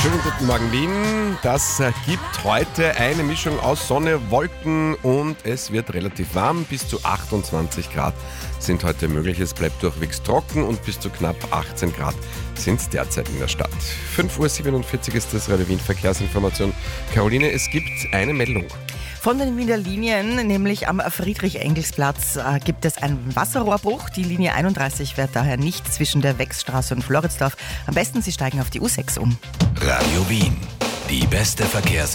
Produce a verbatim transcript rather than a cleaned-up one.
Schönen guten Morgen, Wien. Das gibt heute eine Mischung aus Sonne, Wolken und es wird relativ warm. Bis zu achtundzwanzig Grad sind heute möglich. Es bleibt durchwegs trocken und bis zu knapp achtzehn Grad sind es derzeit in der Stadt. fünf Uhr siebenundvierzig ist das Radio Wien Verkehrsinformation. Caroline, es gibt eine Meldung. Von den Wiener Linien, nämlich am Friedrich-Engels-Platz, äh, gibt es einen Wasserrohrbruch. Die Linie einunddreißig fährt daher nicht zwischen der Wechsstraße und Floridsdorf. Am besten, Sie steigen auf die U sechs um. Radio Wien, die beste Verkehrsinformation.